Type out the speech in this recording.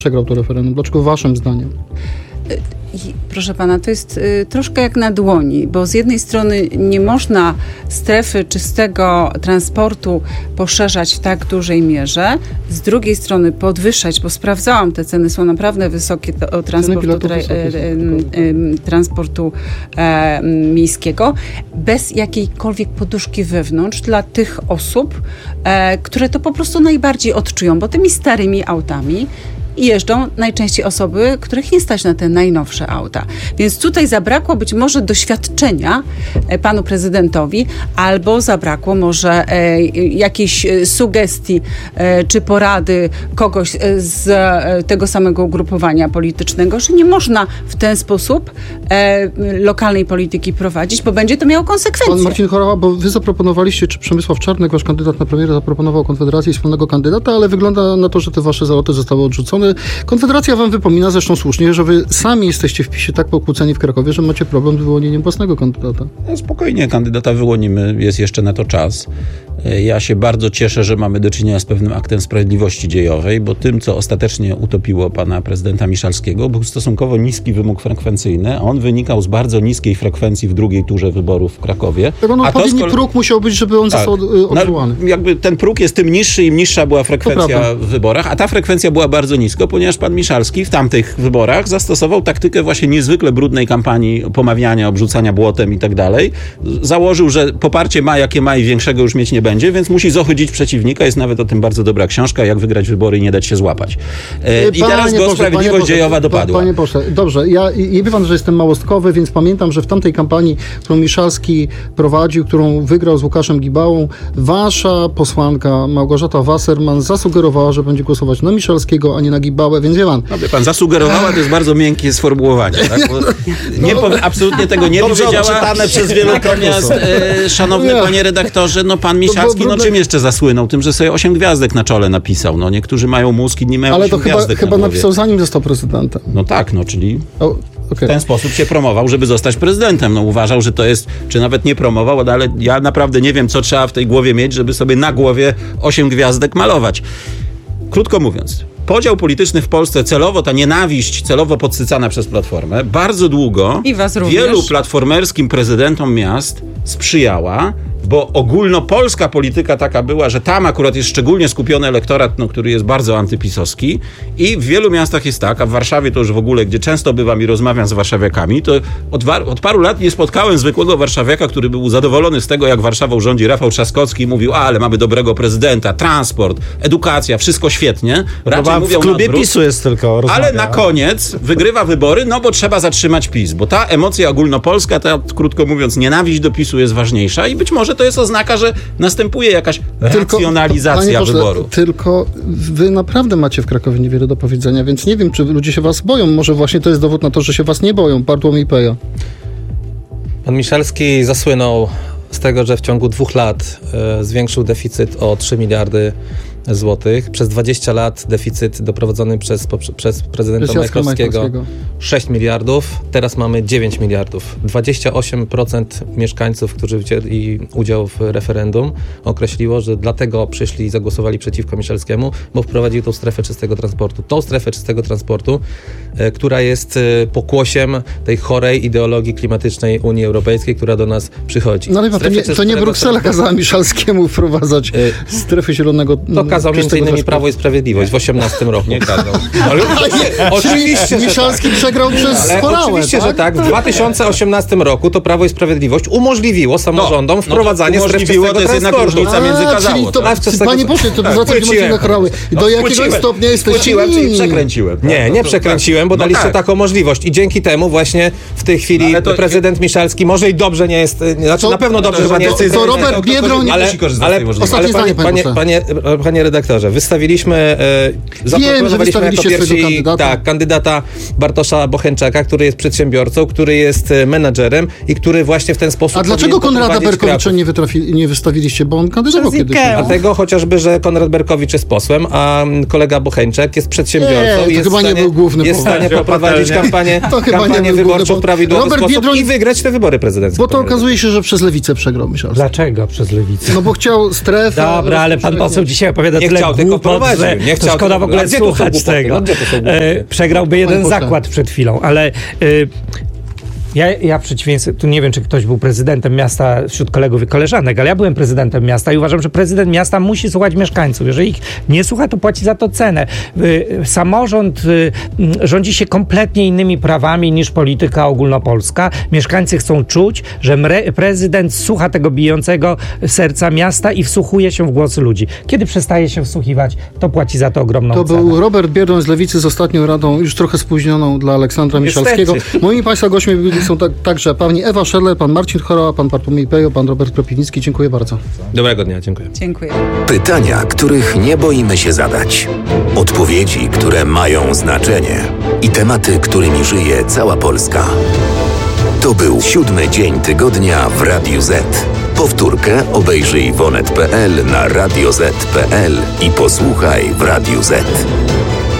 przegrał to referendum? Dlaczego waszym zdaniem? Proszę pana, to jest troszkę jak na dłoni, bo z jednej strony nie można strefy czystego transportu poszerzać w tak dużej mierze, z drugiej strony podwyższać, bo sprawdzałam, te ceny są naprawdę wysokie transportu miejskiego, bez jakiejkolwiek poduszki wewnątrz dla tych osób, które to po prostu najbardziej odczują, bo tymi starymi autami jeżdżą najczęściej osoby, których nie stać na te najnowsze auta. Więc tutaj zabrakło być może doświadczenia panu prezydentowi, albo zabrakło może jakiejś sugestii czy porady kogoś z tego samego ugrupowania politycznego, że nie można w ten sposób lokalnej polityki prowadzić, bo będzie to miało konsekwencje. Pan Marcin Horała, bo wy zaproponowaliście, czy Przemysław Czarnek, wasz kandydat na premiera, zaproponował Konfederacji wspólnego kandydata, ale wygląda na to, że te wasze zaloty zostały odrzucone. Konfederacja wam wypomina, zresztą słusznie, że wy sami jesteście w PiS-ie tak pokłóceni w Krakowie, że macie problem z wyłonieniem własnego kandydata. No spokojnie, kandydata wyłonimy, jest jeszcze na to czas. Ja się bardzo cieszę, że mamy do czynienia z pewnym aktem sprawiedliwości dziejowej, bo tym, co ostatecznie utopiło pana prezydenta Miszalskiego, był stosunkowo niski wymóg frekwencyjny, a on wynikał z bardzo niskiej frekwencji w drugiej turze wyborów w Krakowie. Tego odpowiedni próg musiał być, żeby on został odwołany. Jakby ten próg jest tym niższy, im niższa była frekwencja w wyborach, a ta frekwencja była bardzo nisko, ponieważ pan Miszalski w tamtych wyborach zastosował taktykę właśnie niezwykle brudnej kampanii pomawiania, obrzucania błotem i tak dalej. Założył, że poparcie ma jakie ma i większego już mieć nie będzie, więc musi zohydzić przeciwnika. Jest nawet o tym bardzo dobra książka, jak wygrać wybory i nie dać się złapać. I teraz go sprawiedliwość dziejowa dopadła. Panie pośle, dobrze, ja wie pan, że jestem małostkowy, więc pamiętam, że w tamtej kampanii, którą Miszalski prowadził, którą wygrał z Łukaszem Gibałą, wasza posłanka Małgorzata Wasserman zasugerowała, że będzie głosować na Miszalskiego, a nie na Gibałę, więc wie pan. No, wie pan, zasugerowała, to jest bardzo miękkie sformułowanie. Tak? Absolutnie tego nie powiedziała. Czytane przez wielu. Natomiast, szanowny panie redaktorze, no pan Miszalski, czym jeszcze zasłynął? Tym, że sobie 8 gwiazdek na czole napisał. No niektórzy mają mózg, inni mają 8 gwiazdek. Ale to chyba napisał zanim został prezydentem. No tak, czyli w ten sposób się promował, żeby zostać prezydentem. No uważał, że to jest, czy nawet nie promował, ale ja naprawdę nie wiem, co trzeba w tej głowie mieć, żeby sobie na głowie 8 gwiazdek malować. Krótko mówiąc, podział polityczny w Polsce, celowo ta nienawiść, celowo podsycana przez Platformę, bardzo długo wielu platformerskim prezydentom miast sprzyjała, bo ogólnopolska polityka taka była, że tam akurat jest szczególnie skupiony elektorat, który jest bardzo antypisowski i w wielu miastach jest tak, a w Warszawie to już w ogóle, gdzie często bywam i rozmawiam z warszawiakami, to od paru lat nie spotkałem zwykłego warszawiaka, który był zadowolony z tego, jak Warszawą rządzi Rafał Trzaskowski i mówił, ale mamy dobrego prezydenta, transport, edukacja, wszystko świetnie. Raczej mówią w klubie PiS-u jest tylko rozmawia. Ale na koniec wygrywa wybory, bo trzeba zatrzymać PiS, bo ta emocja ogólnopolska, ta, krótko mówiąc, nienawiść do PiS-u jest ważniejsza i być może to jest oznaka, że następuje jakaś racjonalizacja wyboru. Tylko wy naprawdę macie w Krakowie niewiele do powiedzenia, więc nie wiem, czy ludzie się was boją. Może właśnie to jest dowód na to, że się was nie boją. Bartłomiej Peja. Pan Miszalski zasłynął z tego, że w ciągu 2 lat zwiększył deficyt o 3 miliardy złotych. Przez 20 lat deficyt doprowadzony przez prezydenta Majchrowskiego 6 miliardów. Teraz mamy 9 miliardów. 28% mieszkańców, którzy wzięli udział w referendum, określiło, że dlatego przyszli i zagłosowali przeciwko Miszalskiemu, bo wprowadził tą strefę czystego transportu. Tą strefę czystego transportu, która jest pokłosiem tej chorej ideologii klimatycznej Unii Europejskiej, która do nas przychodzi. No ale to nie Bruksela kazała Miszalskiemu wprowadzać strefy zielonego. To kazał m.in. Prawo i Sprawiedliwość w 18 roku. Nie kazał. Ale oczywiście, Miszalski przegrał przez Horałę. Oczywiście, że tak. W 2018 roku to Prawo i Sprawiedliwość umożliwiło samorządom wprowadzanie stref czystego transportu. To jest jednak różnica między kazało. Panie pośle, to zwracajcie na Horały. Do jakiego stopnia jesteście inni? Przekręciłem. Nie przekręciłem, bo daliście taką możliwość. I dzięki temu właśnie w tej chwili prezydent Miszalski może i dobrze nie jest, znaczy na pewno dobrze, że nie jest. To Robert Biedroń nie musi korzystać z tej możliwości. Panie redaktorze, wystawiliśmy, zaproponowaliśmy jako pierwsi kandydata Bartosza Bochenczaka, który jest przedsiębiorcą, który jest menadżerem i który właśnie w ten sposób... A dlaczego Konrada Berkowicza nie wystawiliście? Bo on kandydował kiedyś. Dlatego chociażby, że Konrad Berkowicz jest posłem, a kolega Bochenczak jest przedsiębiorcą i jest w stanie poprowadzić kampanię wyborczą w prawidłowy sposób i wygrać te wybory prezydenckie. Bo to okazuje się, że przez lewicę przegrał Miszalski. Dlaczego przez lewicę? No bo chciał strefę... Dobra, ale pan poseł dzisiaj opowiada opowiada Nie tyle chciał, tylko głupot, prowadził. że Nie to chciał, szkoda w ogóle gdzie to są słuchać głupoty? tego. No, gdzie to są głupoty? Przegrałby jeden pośle. zakład przed chwilą, ale ja w przeciwieństwie, tu nie wiem, czy ktoś był prezydentem miasta wśród kolegów i koleżanek, ale ja byłem prezydentem miasta i uważam, że prezydent miasta musi słuchać mieszkańców. Jeżeli ich nie słucha, to płaci za to cenę. Samorząd rządzi się kompletnie innymi prawami niż polityka ogólnopolska. Mieszkańcy chcą czuć, że prezydent słucha tego bijącego serca miasta i wsłuchuje się w głosy ludzi. Kiedy przestaje się wsłuchiwać, to płaci za to ogromną To cenę. był Robert Biedroń z Lewicy z ostatnią radą, już trochę spóźnioną dla Aleksandra Miszalskiego. Moimi Państwa gośćmi byli są także pani Ewa Szedler, pan Marcin Choroła, pan Bartłomiej Pejo, pan Robert Kropiwnicki. Dziękuję bardzo. Dobrego dnia, dziękuję. Dziękuję. Pytania, których nie boimy się zadać. Odpowiedzi, które mają znaczenie. I tematy, którymi żyje cała Polska. To był 7. dzień tygodnia w Radiu Z. Powtórkę obejrzyj w onet.pl, na radioz.pl i posłuchaj w Radiu Z.